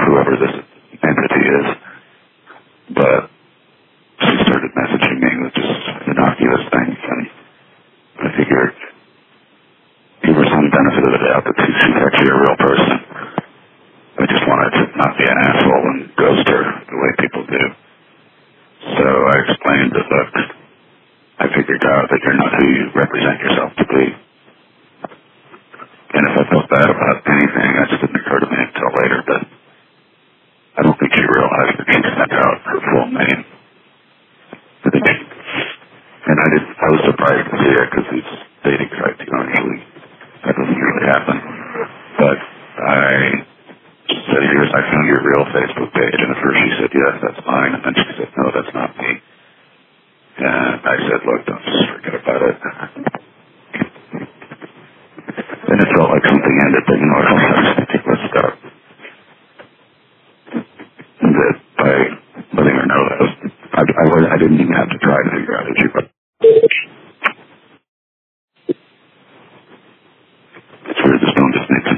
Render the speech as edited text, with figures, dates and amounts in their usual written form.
whoever this entity is. But she started messaging me with just innocuous things, and I figured, give her some benefit of the doubt that she's actually a real person. I just wanted to not be an asshole and ghost her the way people do. So I explained that, look, I figured out that you're not who you represent yourself to be. And if I felt bad about anything, that just didn't occur to me until later, but I don't think she realized that she sent out her full name. And I was surprised to see it because these dating sites, that doesn't usually happen. But I said, I found your real Facebook page. And at first she said, yes, that's mine. And then she said, no, that's not me. And I said, look, don't just forget about it. And it felt like something ended, but I was thinking, let's stop. That by letting her know that I didn't even have to try to figure out if she was. It's weird, this phone just makes